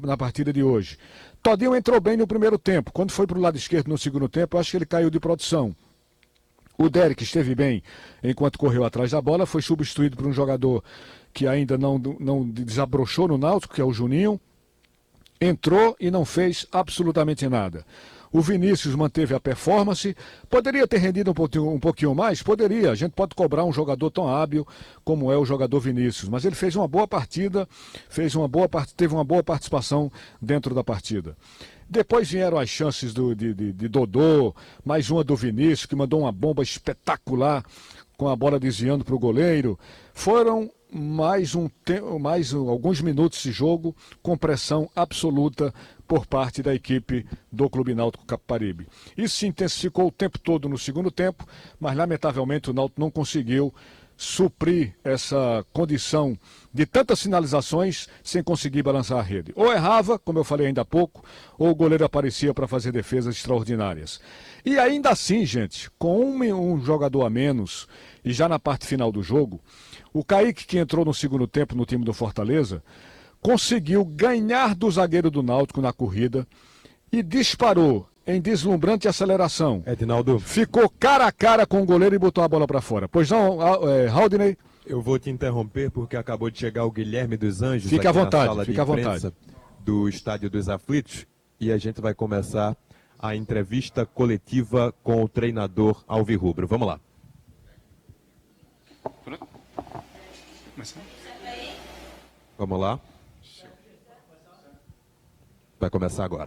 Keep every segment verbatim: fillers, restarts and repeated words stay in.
na partida de hoje. Todinho entrou bem no primeiro tempo. Quando foi para o lado esquerdo no segundo tempo, eu acho que ele caiu de produção. O Derek esteve bem enquanto correu atrás da bola, foi substituído por um jogador que ainda não, não desabrochou no Náutico, que é o Juninho. Entrou e não fez absolutamente nada. O Vinícius manteve a performance. Poderia ter rendido um pouquinho, um pouquinho mais? Poderia. A gente pode cobrar um jogador tão hábil como é o jogador Vinícius. Mas ele fez uma boa partida, fez uma boa, teve uma boa participação dentro da partida. Depois vieram as chances do, de, de, de Dodô, mais uma do Vinícius, que mandou uma bomba espetacular com a bola desviando para o goleiro. Foram mais, um, mais alguns minutos de jogo com pressão absoluta por parte da equipe do Clube Náutico Capibaribe. Isso se intensificou o tempo todo no segundo tempo, mas lamentavelmente o Náutico não conseguiu suprir essa condição de tantas sinalizações sem conseguir balançar a rede. Ou errava, como eu falei ainda há pouco, ou o goleiro aparecia para fazer defesas extraordinárias. E ainda assim, gente, com um, um jogador a menos e já na parte final do jogo, o Kaique, que entrou no segundo tempo no time do Fortaleza, conseguiu ganhar do zagueiro do Náutico na corrida e disparou em deslumbrante aceleração. Edinaldo. Ficou cara a cara com o goleiro e botou a bola para fora. Pois não, é, Haldinei? Eu vou te interromper porque acabou de chegar o Guilherme dos Anjos. Fique à aqui vontade, na sala fique à vontade. Do Estádio dos Aflitos, e a gente vai começar a entrevista coletiva com o treinador alvirrubro. Vamos lá. Vamos lá. Vai começar agora.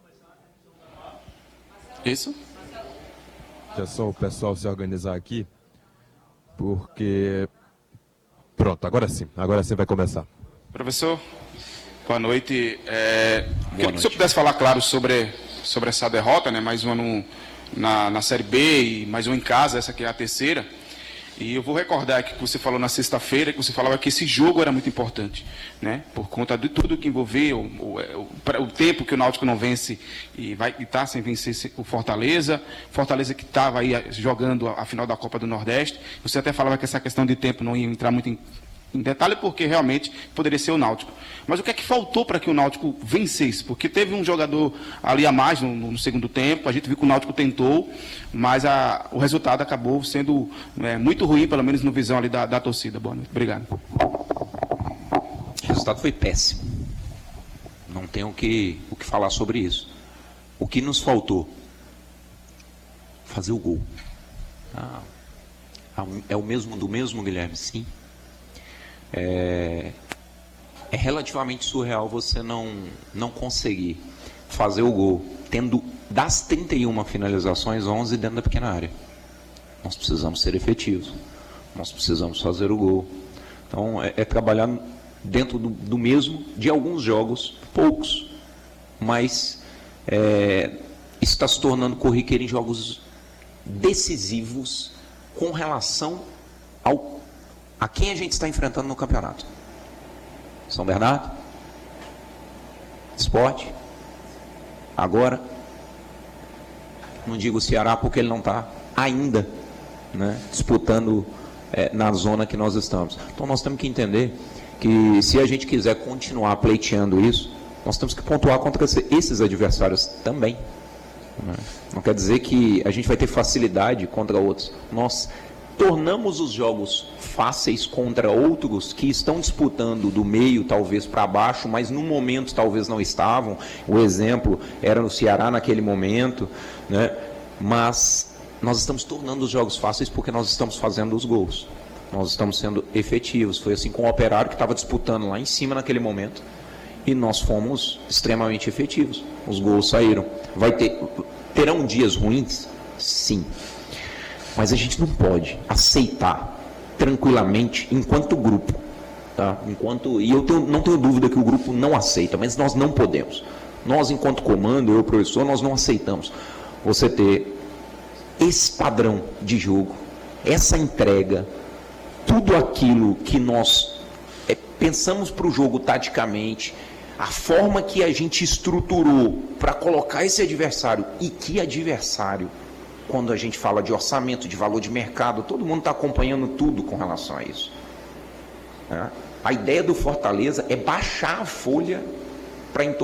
Isso? Já só o pessoal se organizar aqui, porque... Pronto, agora sim, agora sim vai começar. Professor, boa noite. É, boa queria noite. que o senhor pudesse falar, claro, sobre, sobre essa derrota, né? Mais uma no, na, na Série B e mais uma em casa, essa aqui é a terceira. E eu vou recordar aqui que você falou na sexta-feira, que você falava que esse jogo era muito importante, né? Por conta de tudo que envolveu, o, o, o tempo que o Náutico não vence e vai estar sem vencer o Fortaleza, Fortaleza que estava aí jogando a, a final da Copa do Nordeste. Você até falava que essa questão de tempo não ia entrar muito em, em detalhe, porque realmente poderia ser o Náutico. Mas o que é que faltou para que o Náutico vencesse? Porque teve um jogador ali a mais no, no segundo tempo, a gente viu que o Náutico tentou, mas a, o resultado acabou sendo é, muito ruim, pelo menos no visão ali da, da torcida. Boa noite. Obrigado. O resultado foi péssimo. Não tenho o que, o que falar sobre isso. O que nos faltou? Fazer o gol. Ah, é o mesmo do mesmo, Guilherme? Sim. É, é relativamente surreal você não, não conseguir fazer o gol, tendo das trinta e uma finalizações, onze dentro da pequena área. Nós precisamos ser efetivos, nós precisamos fazer o gol. Então é, é trabalhar dentro do, do mesmo de alguns jogos, poucos, mas é, isso está se tornando corriqueiro em jogos decisivos com relação ao a quem a gente está enfrentando no campeonato. São Bernardo, Sport, agora, não digo Ceará porque ele não está ainda, né, disputando é, na zona que nós estamos. Então nós temos que entender que se a gente quiser continuar pleiteando isso, nós temos que pontuar contra esses adversários também. Né? Não quer dizer que a gente vai ter facilidade contra outros. Nós tornamos os jogos fáceis contra outros que estão disputando do meio, talvez para baixo, mas no momento talvez não estavam. O exemplo era no Ceará naquele momento, né? Mas nós estamos tornando os jogos fáceis porque nós estamos fazendo os gols. Nós estamos sendo efetivos. Foi assim com o Operário, que estava disputando lá em cima naquele momento, e nós fomos extremamente efetivos. Os gols saíram. Vai ter, terão dias ruins? Sim. Mas a gente não pode aceitar tranquilamente enquanto grupo, tá? Enquanto, e eu tenho, não tenho dúvida que o grupo não aceita, mas nós não podemos. Nós, enquanto comando, eu, professor, nós não aceitamos você ter esse padrão de jogo, essa entrega, tudo aquilo que nós é, pensamos para o jogo taticamente, a forma que a gente estruturou para colocar esse adversário, e que adversário, quando a gente fala de orçamento, de valor de mercado, todo mundo está acompanhando tudo com relação a isso. É. A ideia do Fortaleza é baixar a folha para